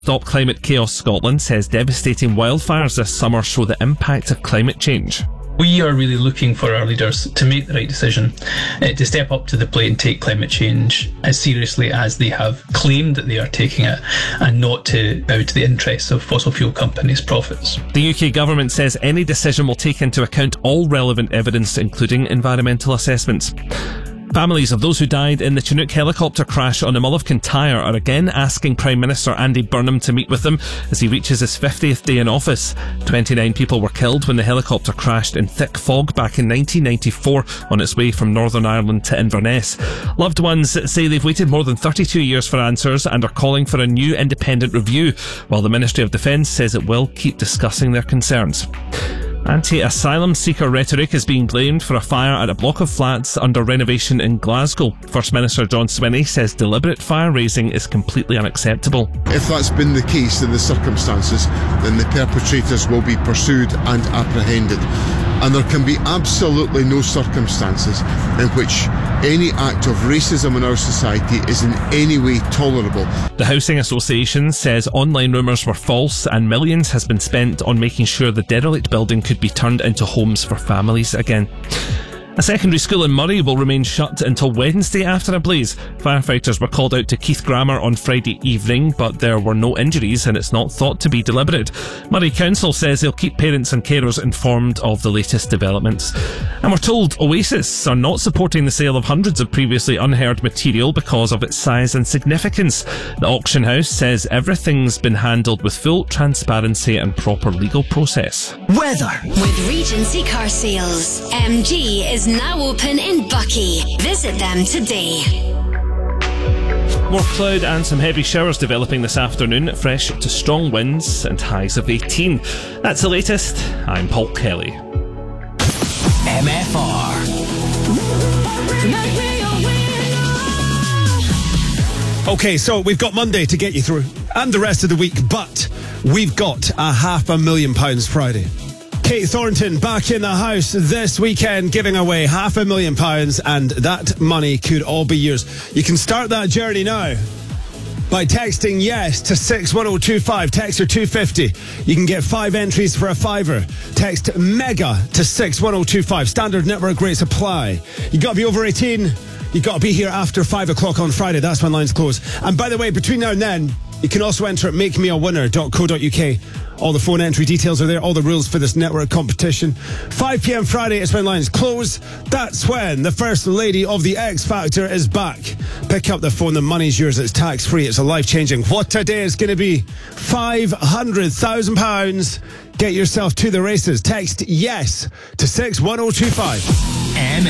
Stop Climate Chaos Scotland says devastating wildfires this summer show the impact of climate change. We are really looking for our leaders to make the right decision, to step up to the plate and take climate change as seriously as they have claimed that they are taking it, and not to bow to the interests of fossil fuel companies' profits. The UK government says any decision will take into account all relevant evidence, including environmental assessments. Families of those who died in the Chinook helicopter crash on the Mull of Kintyre are again asking Prime Minister Andy Burnham to meet with them as he reaches his 50th day in office. 29 people were killed when the helicopter crashed in thick fog back in 1994 on its way from Northern Ireland to Inverness. Loved ones say they've waited more than 32 years for answers and are calling for a new independent review, while the Ministry of Defence says it will keep discussing their concerns. Anti-asylum seeker rhetoric is being blamed for a fire at a block of flats under renovation in Glasgow. First Minister John Swinney says deliberate fire-raising is completely unacceptable. If that's been the case in the circumstances, then the perpetrators will be pursued and apprehended. And there can be absolutely no circumstances in which any act of racism in our society is in any way tolerable. The Housing Association says online rumours were false and millions has been spent on making sure the derelict building could be turned into homes for families again. A secondary school in Moray will remain shut until Wednesday after a blaze. Firefighters were called out to Keith Grammar on Friday evening, but there were no injuries and it's not thought to be deliberate. Moray Council says they'll keep parents and carers informed of the latest developments. And we're told Oasis are not supporting the sale of hundreds of previously unheard material because of its size and significance. The auction house says everything's been handled with full transparency and proper legal process. Weather. With Regency Car Sales, MG is now open in Buckie. Visit them today. More cloud and some heavy showers developing this afternoon, fresh to strong winds and highs of 18. That's the latest. I'm Paul Kelly. MFR. Okay, so we've got Monday to get you through and the rest of the week, but we've got a £500,000 Friday. Kate Thornton back in the house this weekend giving away £500,000, and that money could all be yours. You can start that journey now by texting yes to 61025, text or 250. You can get 5 entries for a £5. Text MEGA to 61025. Standard network rates apply. You got to be over 18. You got to be here after 5 o'clock on Friday. That's when lines close. And by the way, between now and then, you can also enter at makemeawinner.co.uk. All the phone entry details are there, all the rules for this network competition. 5 p.m. Friday is when lines close. That's when the First Lady of the X Factor is back. Pick up the phone, the money's yours, it's tax-free, it's a life-changing. What a day it's going to be. £500,000. Get yourself to the races. Text yes to 61025.